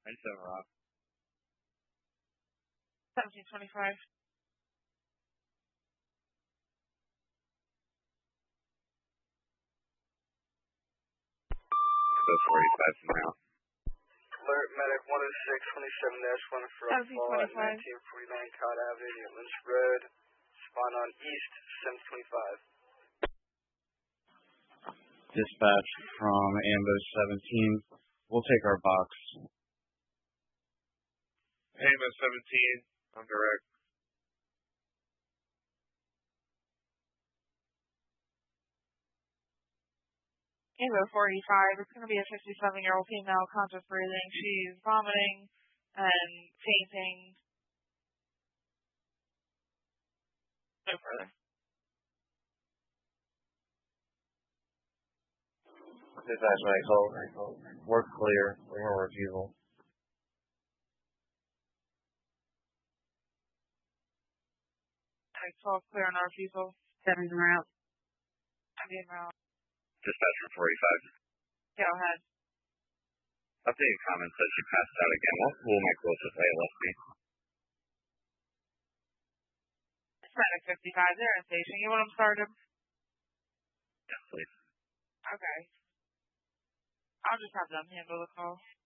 97 Rock. 1725. Go 45 from now. Alert medic 106-27-1 for a fall at 1949 Cod Avenue near Lynch Road. Spawn on East, 725. Dispatch from Ambush 17. We'll take our box. Ambush 17, I'm direct. Tango 45, it's going to be a 57-year-old female, conscious breathing. She's vomiting and fainting. No further. Dispatch Michael. We're clear. We're on refusal. It's all clear on our refusal. 7's around. Dispatch from 45. Go ahead. Updating comments says she passed out again. What will my closest ALS be? Medic 55, they're in station. You want them started? Yes, please. Okay. I'll just have them handle the call.